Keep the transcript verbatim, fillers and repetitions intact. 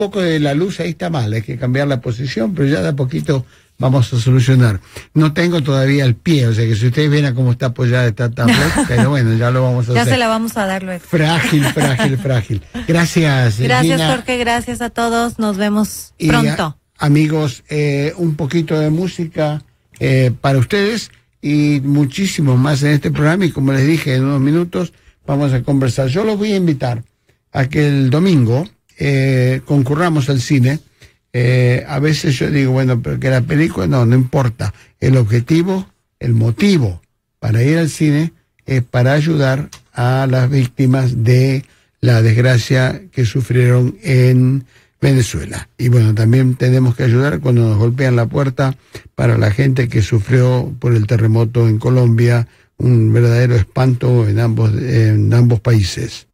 poco de la luz ahí está mal, hay que cambiar la posición, pero ya de a poquito vamos a solucionar. No tengo todavía el pie, o sea que si ustedes ven cómo está apoyada esta tabla, pero bueno, ya lo vamos a ya hacer. Ya se la vamos a dar luego. Frágil, frágil, frágil. Gracias, Gracias, Gina. Jorge, gracias a todos, nos vemos y pronto. A, amigos, eh, un poquito de música eh, para ustedes y muchísimo más en este programa, y como les dije, en unos minutos vamos a conversar. Yo los voy a invitar a que el domingo eh, concurramos al cine. Eh, a veces yo digo, bueno, pero que la película, no, no importa. El objetivo, el motivo para ir al cine es para ayudar a las víctimas de la desgracia que sufrieron en Venezuela. Y bueno, también tenemos que ayudar cuando nos golpean la puerta para la gente que sufrió por el terremoto en Colombia, un verdadero espanto en ambos, en ambos países.